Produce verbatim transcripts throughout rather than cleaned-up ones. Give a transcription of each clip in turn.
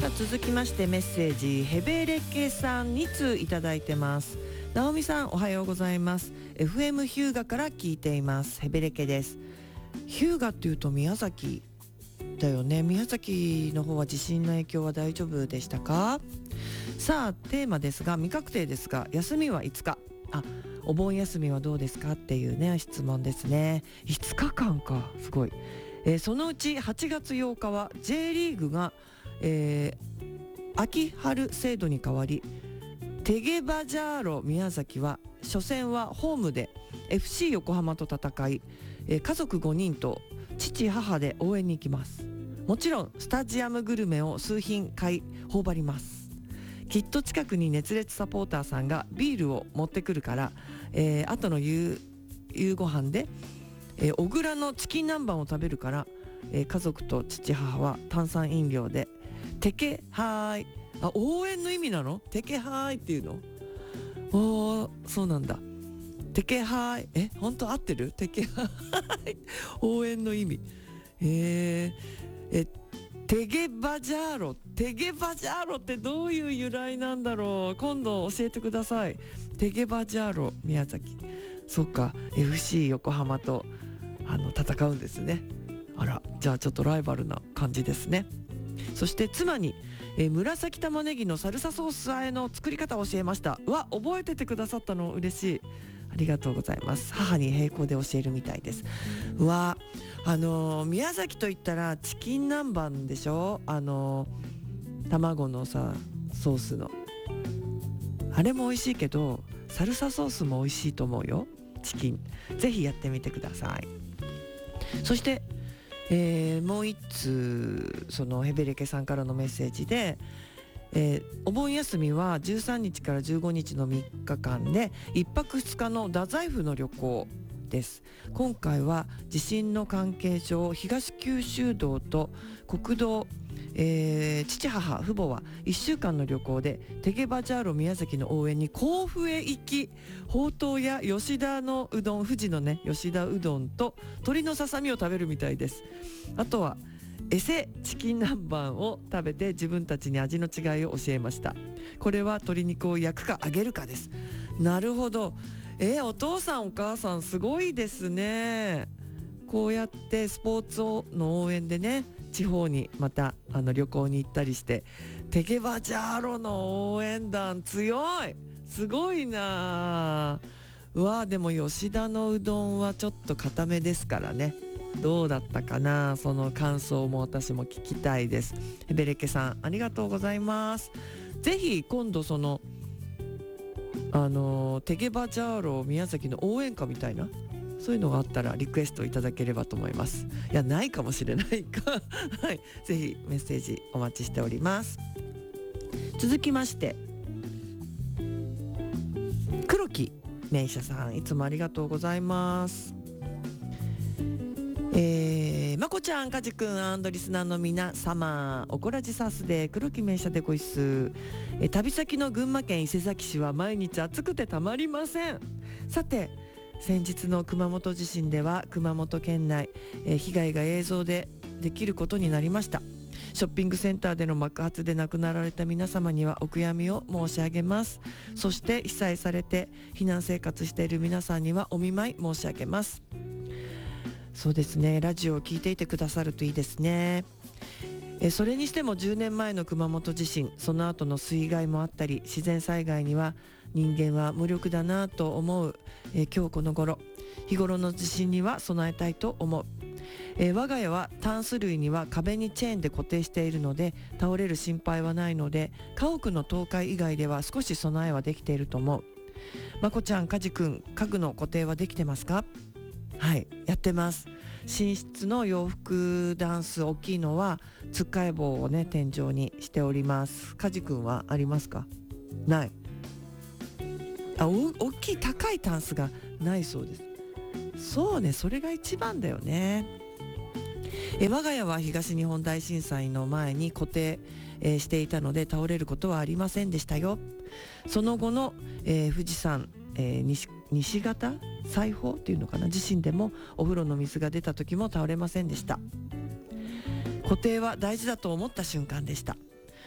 さあ続きましてメッセージヘベレケさんに通いただいてます。ナオミさんおはようございます。 エフエム ヒューガから聞いています。ヘベレケです。ヒューガっていうと宮崎だよね。宮崎の方は地震の影響は大丈夫でしたか？さあテーマですが未確定ですが、休みはいつか、あ、お盆休みはどうですかっていうね質問ですね。いつかかんか、すごい。えー、そのうちはちがつようかは J リーグが、えー、秋春制度に変わり、テゲバジャーロ宮崎は初戦はホームで エフシー 横浜と戦い、えー、家族ごにんと父母で応援に行きます。もちろんスタジアムグルメを数品買い頬張ります。きっと近くに熱烈サポーターさんがビールを持ってくるから、えー、後の夕、夕ご飯で、えー、小倉のチキン南蛮を食べるから、えー、家族と父母は炭酸飲料でテケハーイ、あ、応援の意味なの？テケハーイっていうの？おー、そうなんだ。テケハーイ、え、本当合ってる？テケハーイ応援の意味。えー、えテゲバジャーロ、テゲバジャーロってどういう由来なんだろう。今度教えてください。テゲバジャーロ宮崎、そっか、 エフシー 横浜とあの戦うんですね。あら、じゃあちょっとライバルな感じですね。そして妻に、えー、紫玉ねぎのサルサソース和えの作り方を教えました。うわ、覚えててくださったの嬉しい。ありがとうございます。母に並行で教えるみたいです。うわ、あのー、宮崎といったらチキン南蛮でしょ。あのー、卵のさソースのあれも美味しいけど、サルサソースも美味しいと思うよ。チキンぜひやってみてください。そして、えー、もう一通そのヘベレケさんからのメッセージで、えー、お盆休みはじゅうさんにちからじゅうごにちのみっかかんでいっぱくふつかの太宰府の旅行です。今回は地震の関係上東九州道と国道、えー、父母父母はいっしゅうかんの旅行でテゲバジャーロ宮崎の応援に甲府へ行き、ほうとうや吉田のうどん、富士のね吉田うどんと鶏のささみを食べるみたいです。あとはエセチキン南蛮を食べて自分たちに味の違いを教えました。これは鶏肉を焼くか揚げるかです。なるほど。えー、お父さんお母さんすごいですね。こうやってスポーツの応援でね地方にまたあの旅行に行ったりして、テゲバジャーロの応援団強い、すごいな。うわ、でも吉田のうどんはちょっと固めですからね。どうだったかな、その感想も私も聞きたいです。ヘベレケさんありがとうございます。ぜひ今度そのあのテゲバジャーロ宮崎の応援歌みたいなそういうのがあったらリクエストいただければと思います。いや、ないかもしれないかはい、ぜひメッセージお待ちしております。続きまして黒木名車さん、いつもありがとうございます。えー、まこちゃん、かじくん、アンドリスナーの皆様、おこらじサスで黒木名車でごいっす。え旅先の群馬県伊勢崎市は毎日暑くてたまりません。さて先日の熊本地震では熊本県内、えー、被害が映像でできることになりました。ショッピングセンターでの爆発で亡くなられた皆様にはお悔やみを申し上げます。そして被災されて避難生活している皆さんにはお見舞い申し上げます。そうですね、ラジオを聞いていてくださるといいですね。えそれにしてもじゅうねんまえの熊本地震、その後の水害もあったり自然災害には人間は無力だなと思う、え今日この頃、日頃の地震には備えたいと思う。え我が家はタンス類には壁にチェーンで固定しているので倒れる心配はないので、家屋の倒壊以外では少し備えはできていると思う。まこちゃん、かじくん、家具の固定はできてますか？はい、やってます。寝室の洋服ダンス大きいのはつっかえ棒をね天井にしております。かじくんはありますか？ない。あ、お大きい高いタンスがないそうです。そうね、それが一番だよね。え我が家は東日本大震災の前に固定、えー、していたので倒れることはありませんでしたよ。その後の、えー、富士山、えー、西、西型裁縫っていうのかな、地震でもお風呂の水が出た時も倒れませんでした。固定は大事だと思った瞬間でした。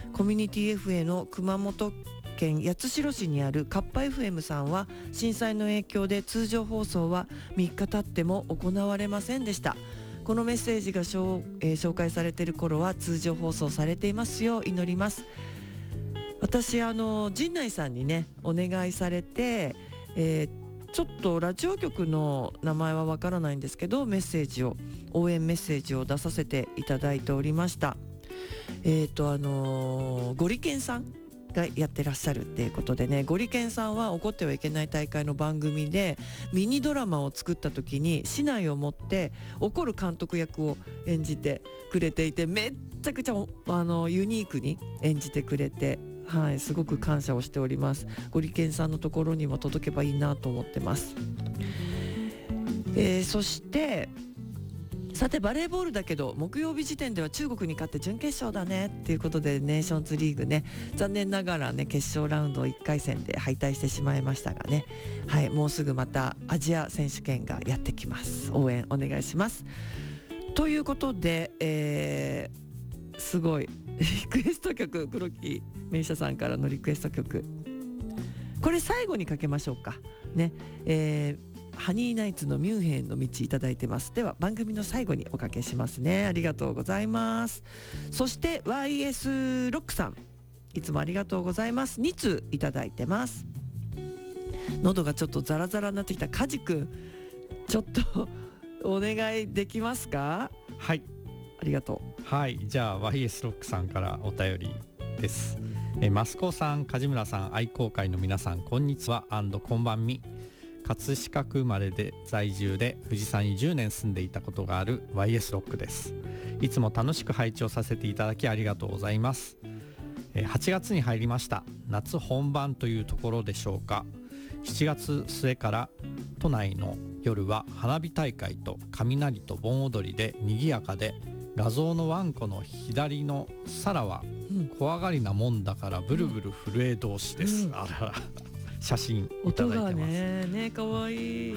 コミュニティ エフエー の熊本県八代市にあるカッパ エフエム さんは震災の影響で通常放送はみっか経っても行われませんでした。このメッセージが紹、えー、紹介されている頃は通常放送されていますよう祈ります。私あの陣内さんにねお願いされて、えー、ちょっとラジオ局の名前はわからないんですけどメッセージを応援メッセージを出させていただいておりました。えーとあのー、ゴリケンさんがやってらっしゃるっていうことでね、ゴリケンさんは怒ってはいけない大会の番組でミニドラマを作った時に竹刀を持って怒る監督役を演じてくれていて、めっちゃくちゃあのユニークに演じてくれて、はい、すごく感謝をしております。ゴリケンさんのところにも届けばいいなと思ってます。えー、そしてさてバレーボールだけど木曜日時点では中国に勝って準決勝だねっていうことでネーションズリーグね、残念ながらね決勝ラウンドいっかい戦で敗退してしまいましたがね、はい、もうすぐまたアジア選手権がやってきます。応援お願いします。ということで、えー、すごいリクエスト曲、黒木メイシャさんからのリクエスト曲、これ最後にかけましょうかね。えーハニーナイツのミュンヘンの道いただいてます。では番組の最後におかけしますね。ありがとうございます。そして ワイエス ロックさん、いつもありがとうございます。に通いただいてます。喉がちょっとザラザラになってきたカジ君、ちょっとお願いできますか？ はい、 ありがとう。はい、じゃあ ワイエス ロックさんからお便りです。えマスコさん、梶村さん、愛好会の皆さん、こんにちは&こんばんみ。葛飾区生まれで在住で富士山にじゅうねん住んでいたことがある ワイエス ロックです。いつも楽しく拝聴させていただきありがとうございます。はちがつに入りました。夏本番というところでしょうか。しちがつ末から都内の夜は花火大会と雷と盆踊りで賑やかで、画像のワンコの左のサラは怖がりなもんだからブルブル震え同士です、うん、あらら写真いただいてます。音がね、ね、かわいい。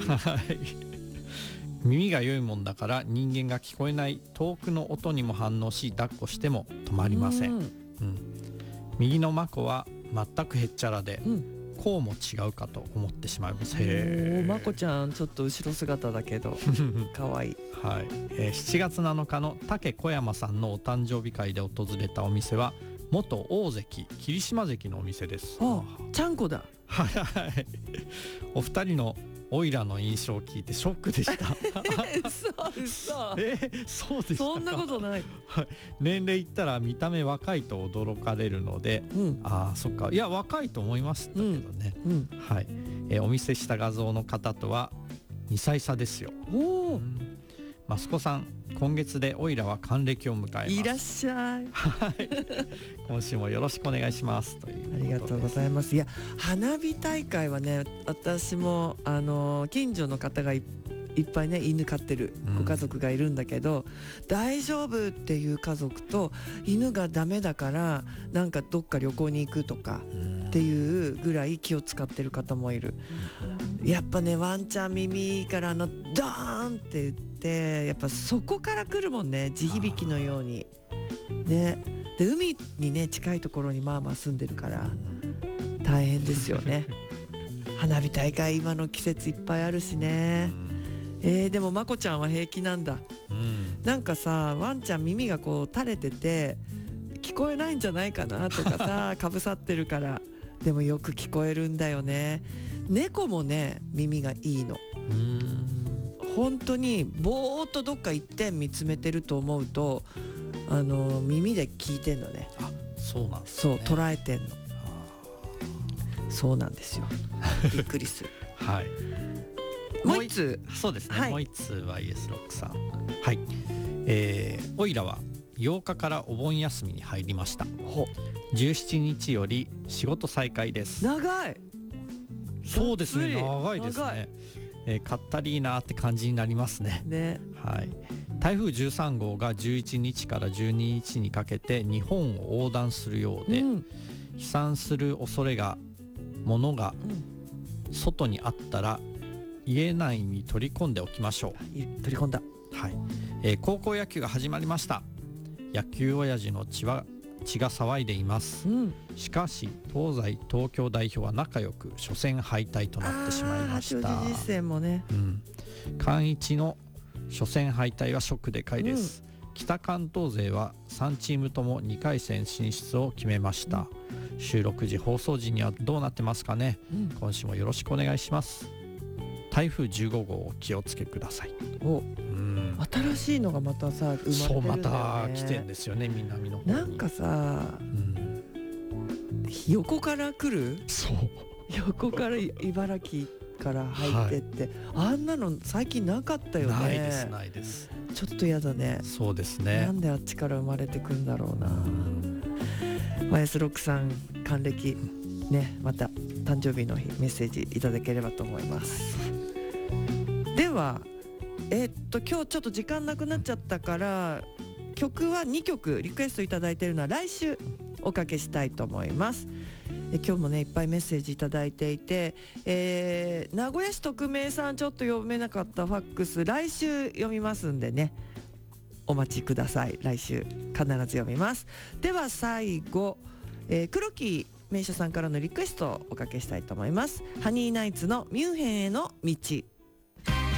耳が良いもんだから人間が聞こえない遠くの音にも反応し、抱っこしても止まりません。うんうん、右のマコは全くへっちゃらで、うん、こうも違うかと思ってしまいます。 へー、マコちゃんちょっと後ろ姿だけどかわいい。 はい、えー、しちがつなのかの竹小山さんのお誕生日会で訪れたお店は元大関霧島関のお店です。 ああ、ちゃんこだ。 はいはい。お二人のオイラの印象を聞いてショックでした。 嘘嘘。 えー、そうですか。 そんなことない。 はい、年齢言ったら見た目若いと驚かれるので、うん、ああそっか、いや若いと思いましたけどね。うんうん、はい、えー、お見せした画像の方とはにさい差ですよ。おお。マスコさん、今月でオイラは還暦を迎えます。 いらっしゃい。 はい。今週もよろしくお願いしますという。 ありがとうございます。いや、花火大会はね、私もあの近所の方がいいっぱいね犬飼ってるご家族がいるんだけど、うん、大丈夫っていう家族と犬がダメだからなんかどっか旅行に行くとかっていうぐらい気を使ってる方もいる。やっぱねワンちゃん耳からあのドーンって言ってやっぱそこから来るもんね、地響きのようにね。で海にね近いところにまあまあ住んでるから大変ですよね。花火大会今の季節いっぱいあるしね。えー、でもまこちゃんは平気なんだ、うん、なんかさワンちゃん耳がこう垂れてて聞こえないんじゃないかなとかさかぶさってるから、でもよく聞こえるんだよね。猫もね耳がいいの。うーん、本当にぼーっとどっか一点見つめてると思うとあの耳で聞いてんのね。 あ、そうなんですね。そう捉えてんの。そうなんですよ。びっくりする。 はい。もう一通、そうですね、はい、もう一通 ワイエス ロックさん、はい、えー、オイラはようかからお盆休みに入りました。じゅうしちにちより仕事再開です。 長い。 そうですね、長いですね。えー、かったりーなーって感じになりますね。ね、はい、台風じゅうさんごうがじゅういちにちからじゅうににちにかけて日本を横断するようで、うん、飛散する恐れがものが外にあったら家内に取り込んでおきましょう。取り込んだ。 はい、えー、高校野球が始まりました。野球親父の血は血が騒いでいます、 うん、 しかし東西東京代表は仲良く初戦敗退となってしまいました。 八王子実践もね、 うん、関一の初戦敗退はショックでかいです、うん、北関東勢はさんチームともにかい戦進出を決めました、うん、収録時放送時にはどうなってますかね、うん、今週もよろしくお願いします。台風じゅうごごうお気をつけください。 お、うん、新しいのがまたさ生まれてるんだよね。 そうまた来てんですよね、南の方に。 なんかさ、うん、横から来る、 そう横から茨城から入ってって、はい、あんなの最近なかったよね。 ないですないです。 ちょっとやだね。 そうですね。 なんであっちから生まれてくんだろうな。ワイエスろくさん還暦ね、また誕生日の日メッセージいただければと思います。ではえー、っと今日ちょっと時間なくなっちゃったから曲はにきょくリクエストいただいているのは来週おかけしたいと思います。え今日もねいっぱいメッセージいただいていて、えー、名古屋市匿名さんちょっと読めなかったファックス来週読みますんでね、お待ちください。来週必ず読みます。では最後、えー、黒木名所さんからのリクエストをおかけしたいと思います。ハニーナイツのミュンヘンへの道。